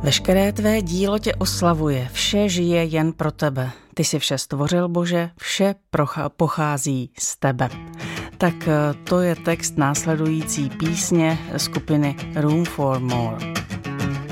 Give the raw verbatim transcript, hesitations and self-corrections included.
Veškeré tvé dílo tě oslavuje, vše žije jen pro tebe. Ty jsi vše stvořil, Bože, vše pochází z tebe. Tak to je text následující písně skupiny Room for More.